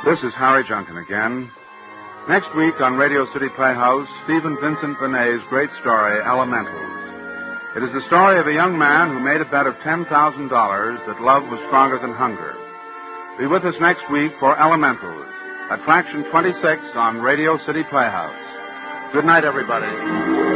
This is Harry Junkin again. Next week on Radio City Playhouse, Stephen Vincent Benet's great story, Elementals. It is the story of a young man who made a bet of $10,000 that love was stronger than hunger. Be with us next week for Elementals at Fraction 26 on Radio City Playhouse. Good night, everybody.